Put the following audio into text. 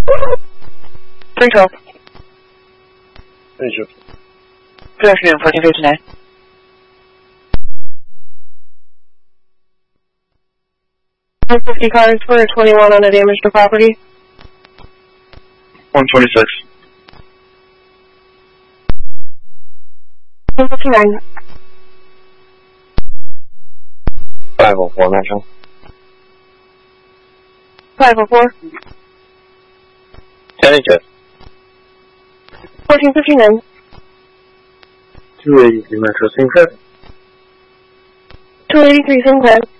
312. Thank you. Good afternoon, 1459. $150 cars for 21 on a damaged property. 126. 159. 504 Metro. 504. 10-8. 1459. 283 Metro Sinclair. 283 Sinclair.